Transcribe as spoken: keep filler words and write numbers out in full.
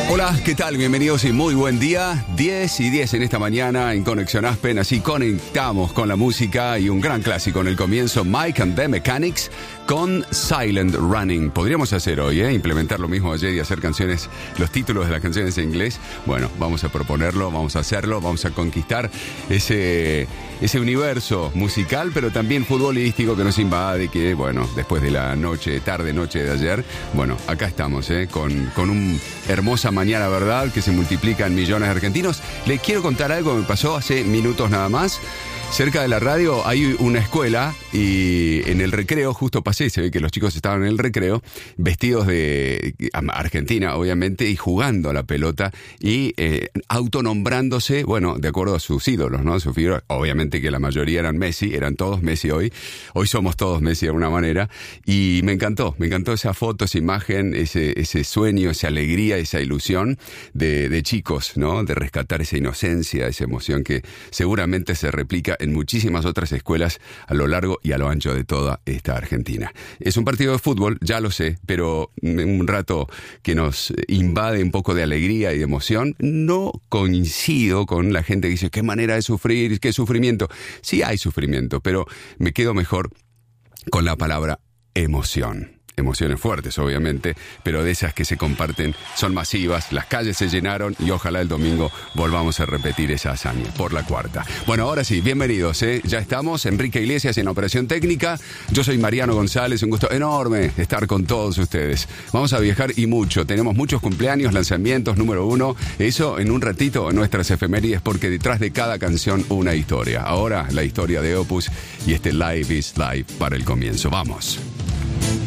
Hola, ¿qué tal? Bienvenidos y muy buen día. diez y diez en esta mañana en Conexión Aspen. Así conectamos con la música y un gran clásico en el comienzo. Mike and the Mechanics con Silent Running. Podríamos hacer hoy, ¿eh? Implementar lo mismo ayer y hacer canciones, los títulos de las canciones en inglés. Bueno, vamos a proponerlo, vamos a hacerlo, vamos a conquistar ese, ese universo musical, pero también futbolístico que nos invade, que, bueno, después de la noche, tarde, noche de ayer, bueno, acá estamos, ¿eh? Con, con un hermosa mañana, ¿verdad? Que se multiplican millones de argentinos. Les quiero contar algo que me pasó hace minutos nada más. Cerca de la radio hay una escuela y en el recreo, justo pasé, se ve que los chicos estaban en el recreo, vestidos de Argentina, obviamente, y jugando a la pelota y eh, autonombrándose, bueno, de acuerdo a sus ídolos, ¿no? Su figura, obviamente que la mayoría eran Messi, eran todos Messi hoy. Hoy somos todos Messi de alguna manera. Y me encantó, me encantó esa foto, esa imagen, ese, ese sueño, esa alegría, esa ilusión de, de chicos, ¿no? De rescatar esa inocencia, esa emoción que seguramente se replica en muchísimas otras escuelas a lo largo y a lo ancho de toda esta Argentina. Es un partido de fútbol, ya lo sé, pero un rato que nos invade un poco de alegría y de emoción. No coincido con la gente que dice, qué manera de sufrir, qué sufrimiento. Sí hay sufrimiento, pero me quedo mejor con la palabra emoción. Emociones fuertes, obviamente, pero de esas que se comparten, son masivas, las calles se llenaron y ojalá el domingo volvamos a repetir esa hazaña por la cuarta. Bueno, ahora sí, bienvenidos, ¿eh? Ya estamos, Enrique Iglesias en la operación técnica, yo soy Mariano González, un gusto enorme estar con todos ustedes. Vamos a viajar y mucho, tenemos muchos cumpleaños, lanzamientos, número uno, eso en un ratito en nuestras efemérides, porque detrás de cada canción una historia. Ahora la historia de Opus y este Live is Live para el comienzo. Vamos.